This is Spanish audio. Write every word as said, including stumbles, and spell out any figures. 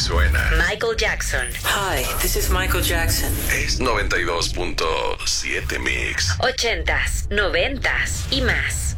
suena. Michael Jackson. Hi, this is Michael Jackson. Es noventa y dos punto siete Mix. Ochentas, noventas y más.